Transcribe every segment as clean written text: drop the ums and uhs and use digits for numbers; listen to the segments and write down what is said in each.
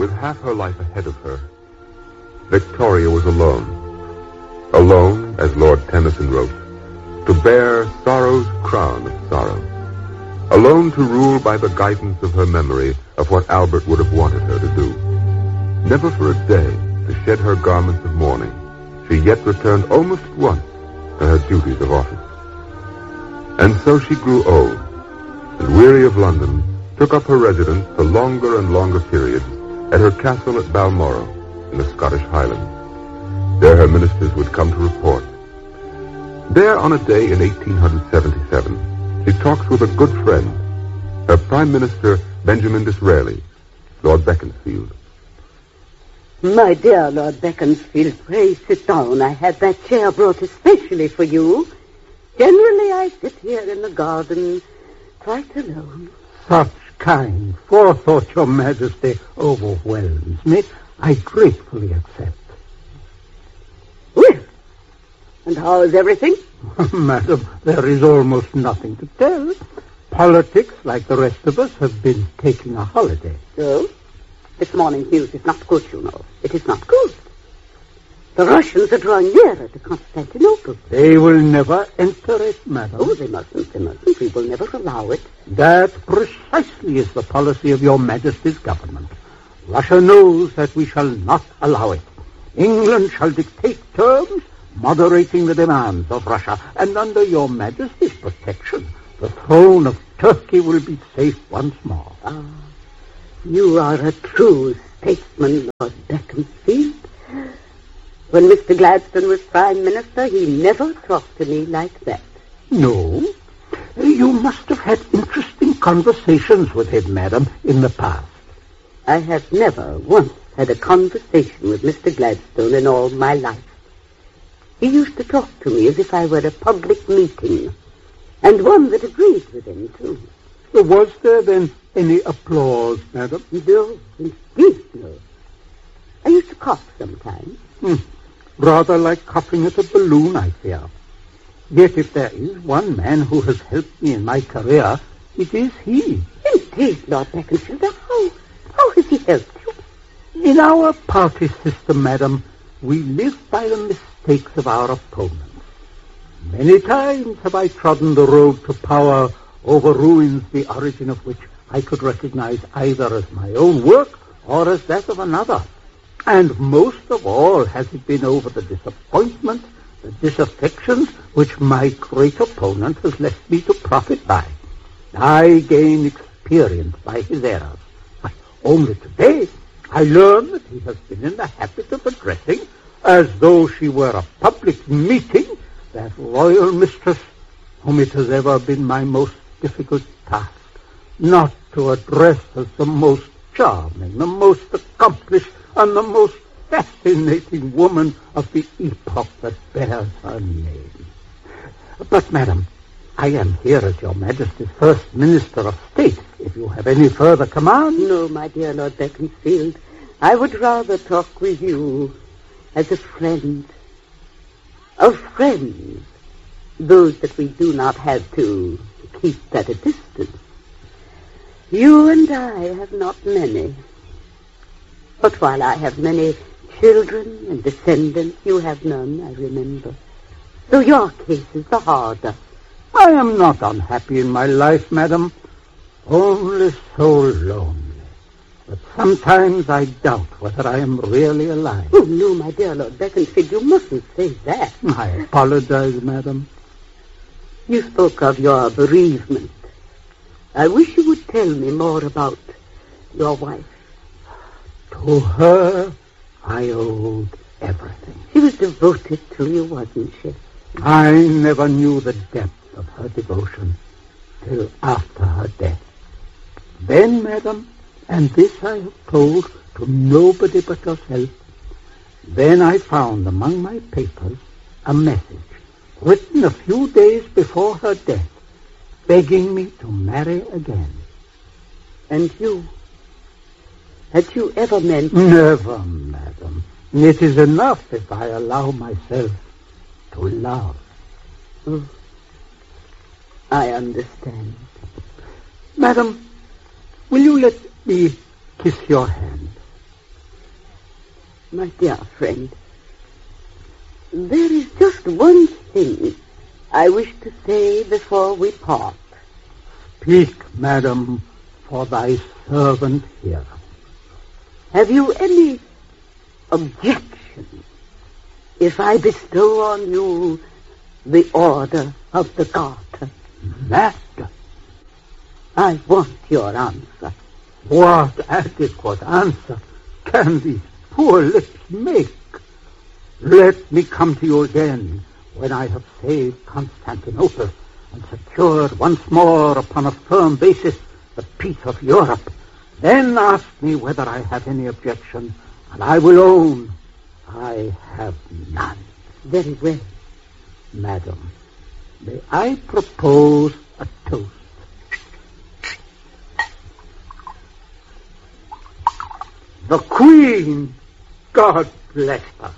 With half her life ahead of her, Victoria was alone. Alone, as Lord Tennyson wrote, to bear sorrow's crown of sorrow. Alone to rule by the guidance of her memory of what Albert would have wanted her to do. Never for a day to shed her garments of mourning, she yet returned almost at once to her duties of office. And so she grew old, and weary of London, took up her residence for longer and longer periods at her castle at Balmoral in the Scottish Highlands. There her ministers would come to report. There on a day in 1877, she talks with a good friend, her Prime Minister Benjamin Disraeli, Lord Beaconsfield. My dear Lord Beaconsfield, pray sit down. I had that chair brought especially for you. Generally I sit here in the garden, quite alone. Such kind forethought, Your Majesty, overwhelms me. I gratefully accept. Well, and how is everything? Madam, there is almost nothing to tell. Politics, like the rest of us, have been taking a holiday. So? This morning's news is not good, you know. It is not good. The Russians are drawing nearer to Constantinople. They will never enter it, madam. Oh, they mustn't. We will never allow it. That precisely is the policy of Your Majesty's government. Russia knows that we shall not allow it. England shall dictate terms, moderating the demands of Russia, and under Your Majesty's protection, the throne of Turkey will be safe once more. Ah, you are a true statesman, Lord Beaconsfield. When Mr. Gladstone was Prime Minister, he never talked to me like that. No. You must have had interesting conversations with him, madam, in the past. I have never once had a conversation with Mr. Gladstone in all my life. He used to talk to me as if I were a public meeting, and one that agreed with him, too. Was there, then, any applause, madam? No, indeed, no. I used to cough sometimes. Rather like coughing at a balloon, I fear. Yet if there is one man who has helped me in my career, it is he. Indeed, Lord Beaconsfield. How has he helped you? In our party system, madam, we live by the mistakes of our opponents. Many times have I trodden the road to power over ruins the origin of which I could recognize either as my own work or as that of another. And most of all has it been over the disappointments, the disaffections which my great opponent has left me to profit by. I gain experience by his errors. Only today I learn that he has been in the habit of addressing, as though she were a public meeting, that royal mistress whom it has ever been my most difficult task not to address as the most charming, the most accomplished, and the most fascinating woman of the epoch that bears her name. But, madam, I am here as Your Majesty's First Minister of State. If you have any further command... No, my dear Lord Beaconsfield. I would rather talk with you as a friend. Of friends. Those that we do not have to keep at a distance. You and I have not many. But while I have many children and descendants, you have none, I remember. So your case is the harder. I am not unhappy in my life, madam. Only so lonely that sometimes I doubt whether I am really alive. Oh, no, my dear Lord Beaconsfield, you mustn't say that. I apologize, madam. You spoke of your bereavement. I wish you would tell me more about your wife. To her, I owed everything. She was devoted to you, wasn't she? I never knew the depth of her devotion till after her death. Then, madam, and this I have told to nobody but yourself, then I found among my papers a message written a few days before her death, begging me to marry again. And you? Had you ever meant... Never, madam. It is enough if I allow myself to love. Oh, I understand. Madam, will you let me kiss your hand? My dear friend, there is just one thing I wish to say before we part. Speak, madam, for thy servant here. Have you any objection if I bestow on you the Order of the Garter? Master, I want your answer. what adequate answer can these poor lips make? Let me come to you again when I have saved Constantinople and secured once more upon a firm basis the peace of Europe. Then ask me whether I have any objection, and I will own I have none. Very well. Madam, may I propose a toast? The Queen, God bless her.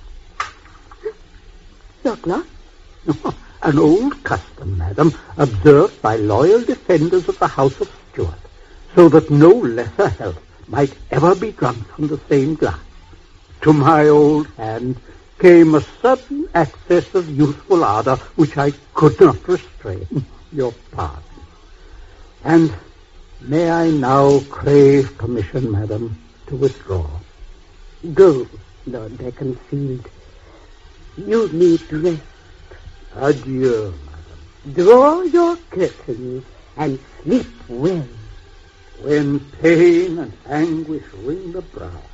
Douglas? An old custom, madam, observed by loyal defenders of the House of Stuart, so that no lesser health might ever be drunk from the same glass. To my old hand came a sudden access of youthful ardor which I could not restrain. Your pardon. And may I now crave permission, madam, to withdraw? Go, Lord Beaconsfield. You need rest. Adieu, madam. Draw your curtains and sleep well. When pain and anguish wring the brow,